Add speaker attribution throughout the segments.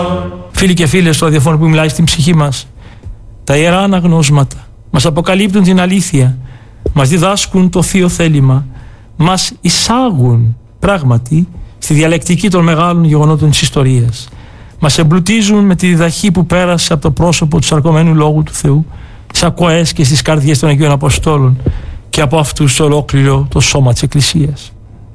Speaker 1: Φίλοι και φίλες, το ραδιοφώνο που μιλάει στην ψυχή μας, τα ιερά αναγνώσματα μας αποκαλύπτουν την αλήθεια, μας διδάσκουν το θείο θέλημα, μας εισάγουν πράγματι στη διαλεκτική των μεγάλων γεγονότων της ιστορίας. Μας εμπλουτίζουν με τη διδαχή που πέρασε από το πρόσωπο του σαρκωμένου Λόγου του Θεού, στις ακοές και στις καρδιές των Αγίων Αποστόλων και από αυτούς ολόκληρο το σώμα της Εκκλησίας.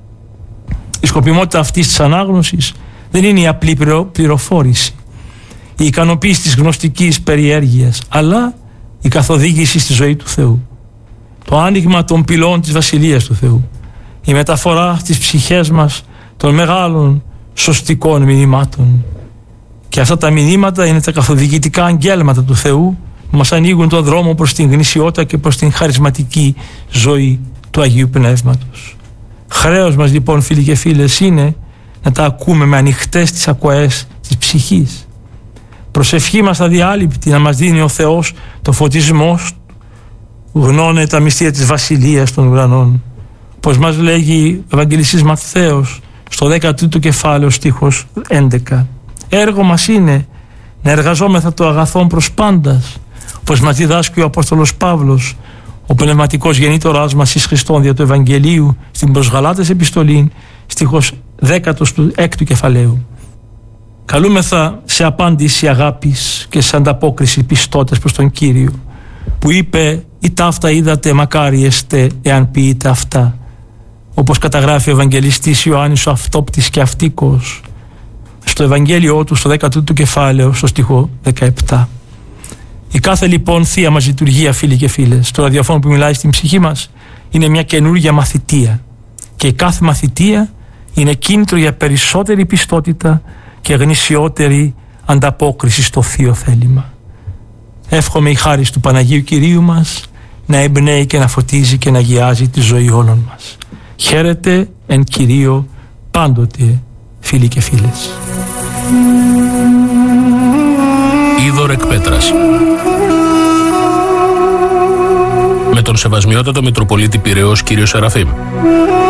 Speaker 1: Η σκοπιμότητα αυτής της ανάγνωσης δεν είναι η απλή πληροφόρηση, η ικανοποίηση της γνωστικής περιέργειας, αλλά η καθοδήγηση στη ζωή του Θεού. Το άνοιγμα των πυλών της Βασιλείας του Θεού, η μεταφορά στις ψυχές μας των μεγάλων σωστικών μηνυμάτων. Και αυτά τα μηνύματα είναι τα καθοδηγητικά αγγέλματα του Θεού που μας ανοίγουν τον δρόμο προς την γνησιότητα και προς την χαρισματική ζωή του Αγίου Πνεύματος. Χρέος μας λοιπόν, φίλοι και φίλες, είναι να τα ακούμε με ανοιχτές τις ακοές της ψυχής. Προσευχή μας αδιάλειπτη να μας δίνει ο Θεός το φωτισμό που γνώνε τα μυστήρια της Βασιλείας των ουρανών. Όπως μας λέγει ο Ευαγγελιστής Ματθαίος στο 13ο κεφάλαιο στίχος 11. Έργο μας είναι να εργαζόμεθα το αγαθόν προς πάντας, όπως μας διδάσκει ο Απόστολος Παύλος, ο πνευματικός γεννήτοράς μας εις Χριστόν δια του Ευαγγελίου, στην προς Γαλάτες επιστολή, στίχος 16ου κεφαλαίου. Καλούμεθα σε απάντηση αγάπης και σε ανταπόκριση πιστότες προς τον Κύριο, που είπε «Ή ταύτα είδατε μακάρι εστέ εάν ποιείτε αυτά», όπως καταγράφει ο Ευαγγελιστής Ιωάννης ο Αυτόπτης και Αυτίκος στο Ευαγγέλιό του στο 13ο κεφάλαιο στο στίχο 17. Η κάθε λοιπόν θεία μας λειτουργία, φίλοι και φίλες, στο ραδιοφώνο που μιλάει στην ψυχή μας, είναι μια καινούργια μαθητεία, και η κάθε μαθητεία είναι κίνητρο για περισσότερη πιστότητα και γνησιότερη ανταπόκριση στο θείο θέλημα. Εύχομαι η χάρις του Παναγίου Κυρίου μας να εμπνέει και να φωτίζει και να αγιάζει τη ζωή όλων μας. Χαίρετε εν Κυρίω πάντοτε, φίλοι και φίλες.
Speaker 2: Είδωρ εκ Πέτρας. Με τον Σεβασμιότατο Μητροπολίτη Πειραιώς κύριο Σεραφείμ.